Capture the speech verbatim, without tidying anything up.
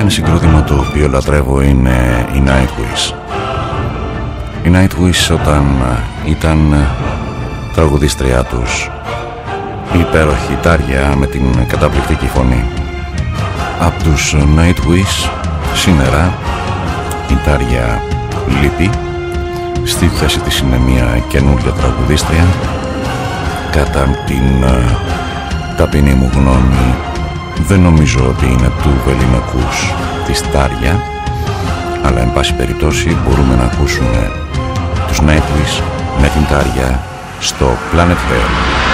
Ένα συγκρότημα το οποίο λατρεύω είναι η Nightwish. Η Nightwish όταν ήταν τραγουδίστριά τους, η υπέροχη Τάρια με την καταπληκτική φωνή. Από τους Nightwish σήμερα η Τάρια λείπει. Στη θέση της είναι μια καινούρια τραγουδίστρια. Κατά την uh, ταπεινή μου γνώμη δεν νομίζω ότι είναι του βεληνικούς της Τάρια, αλλά εν πάση περιπτώσει μπορούμε να ακούσουμε τους Nightwish με την Τάρια στο Planet Hell.